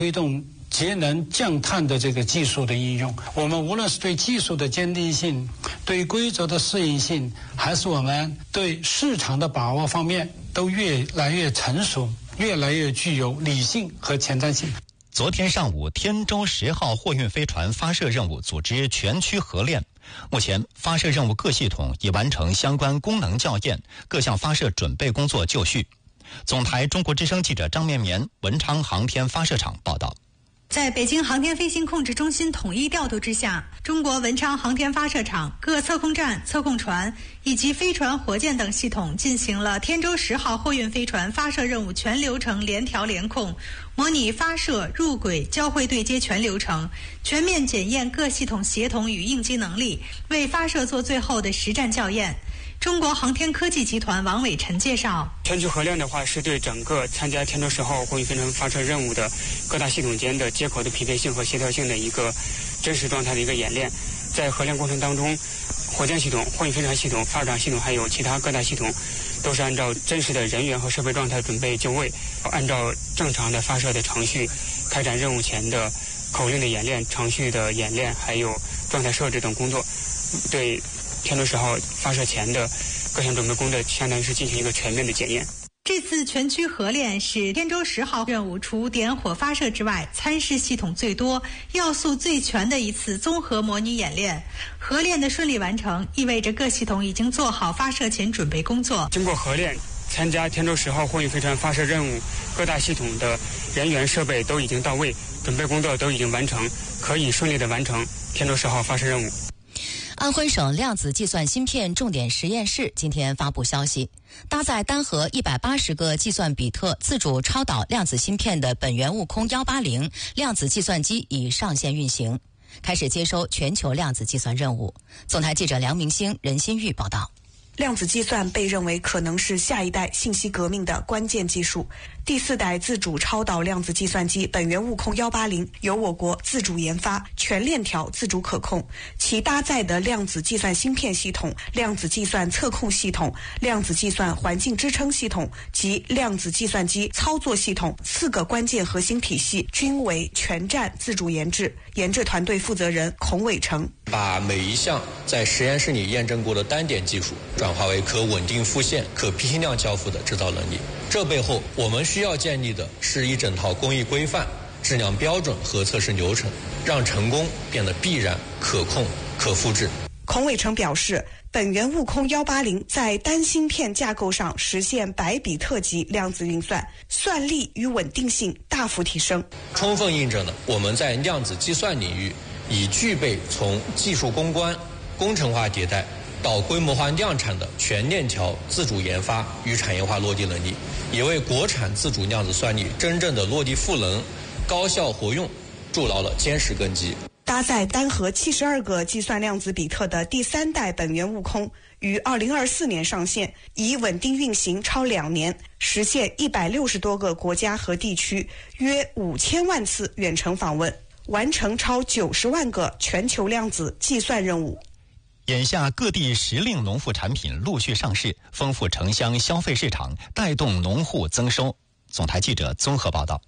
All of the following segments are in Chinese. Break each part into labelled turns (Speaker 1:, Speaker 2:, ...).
Speaker 1: 推动节能降碳的这个技术的应用。我们无论是对技术的坚定性、对规则的适应性，还是我们对市场的把握方面，都越来越成熟，越来越具有理性和前瞻性。
Speaker 2: 昨天上午，天舟10号货运飞船发射任务组织全区合练。目前，发射任务各系统已完成相关功能校验，各项发射准备工作就绪。总台中国之声记者张绵绵，文昌航天发射场报道。
Speaker 3: 在北京航天飞行控制中心统一调度之下，中国文昌航天发射场各测控站、测控船以及飞船、火箭等系统进行了天舟10号货运飞船发射任务全流程联调联控，模拟发射、入轨、交会对接全流程，全面检验各系统协同与应急能力，为发射做最后的实战校验。中国航天科技集团王伟晨介绍，
Speaker 4: 全区合练的话是对整个参加天舟10号货运飞船发射任务的各大系统间的接口的匹配性和协调性的一个真实状态的一个演练。在合练过程当中，火箭系统、货运飞船系统、发射场系统还有其他各大系统都是按照真实的人员和设备状态准备就位，按照正常的发射的程序开展任务前的口令的演练、程序的演练还有状态设置等工作，对天舟10号发射前的各项准备工作相当于是进行一个全面的检验。
Speaker 3: 这次全区合练是天舟10号任务除点火发射之外，参试系统最多、要素最全的一次综合模拟演练。合练的顺利完成，意味着各系统已经做好发射前准备工作。
Speaker 4: 经过合练，参加天舟10号货运飞船发射任务各大系统的人员设备都已经到位，准备工作都已经完成，可以顺利的完成天舟10号发射任务。
Speaker 5: 安徽省量子计算芯片重点实验室今天发布消息，搭载单核180个计算比特自主超导量子芯片的本源悟空180量子计算机已上线运行，开始接收全球量子计算任务。总台记者梁明星、任新玉报道。
Speaker 6: 量子计算被认为可能是下一代信息革命的关键技术。第4代自主超导量子计算机本源悟空180由我国自主研发，全链条自主可控，其搭载的量子计算芯片系统、量子计算测控系统、量子计算环境支撑系统及量子计算机操作系统4个关键核心体系均为全站自主研制。研制团队负责人孔伟成
Speaker 7: 把每一项在实验室里验证过的单点技术转化为可稳定复现、可批量交付的制造能力。这背后我们需要建立的是一整套工艺规范、质量标准和测试流程，让成功变得必然、可控、可复制。
Speaker 6: 孔伟成表示，本源悟空180在单芯片架构上实现100比特级量子运算，算力与稳定性大幅提升，
Speaker 7: 充分印证了我们在量子计算领域已具备从技术攻关、工程化迭代到规模化量产的全链条自主研发与产业化落地能力，也为国产自主量子算力真正的落地赋能、高效活用筑牢了坚实根基。
Speaker 6: 搭载单核72个计算量子比特的第3代本源悟空于2024年上线，已稳定运行超2年，实现160多个国家和地区约5000万次远程访问，完成超90万个全球量子计算任务。
Speaker 2: 眼下各地时令农副产品陆续上市，丰富城乡消费市场，带动农户增收。总台记者综合报道。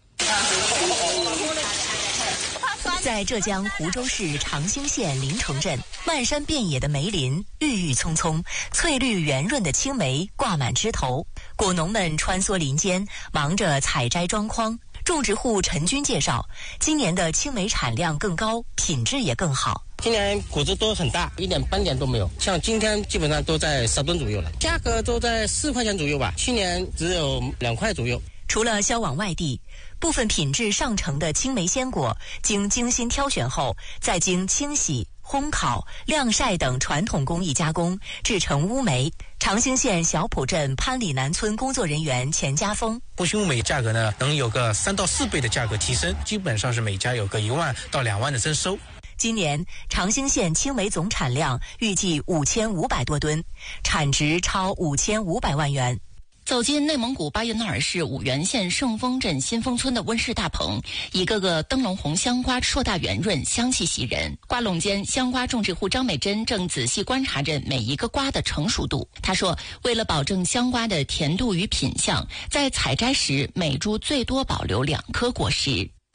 Speaker 5: 在浙江湖州市长兴县临城镇，漫山遍野的梅林郁郁葱葱，翠绿圆润的青梅挂满枝头，果农们穿梭林间，忙着采摘装筐。种植户陈军介绍，今年的青梅产量更高，品质也更好。
Speaker 8: 今年果子都很大，一点斑点都没有，像今天基本上都在10吨左右了，价格都在4块钱左右吧，去年只有2块左右。
Speaker 5: 除了销往外地，部分品质上乘的青梅鲜果经精心挑选后，再经清洗、烘烤、晾晒等传统工艺加工，制成乌梅。长兴县小浦镇潘里南村工作人员钱家峰，
Speaker 9: 波心乌梅价格呢，能有个3到4倍的价格提升，基本上是每家有个1万到2万的增收。
Speaker 5: 今年长兴县青梅总产量预计5500多吨，产值超5500万元。走进内蒙古巴彦淖尔市五原县圣丰镇新丰村的温室大棚，一个个灯笼红香瓜硕大圆润，香气袭人。瓜垄间，香瓜种植户张美珍正仔细观察着每一个瓜的成熟度。她说，为了保证香瓜的甜度与品相，在采摘时每株最多保留2颗果实。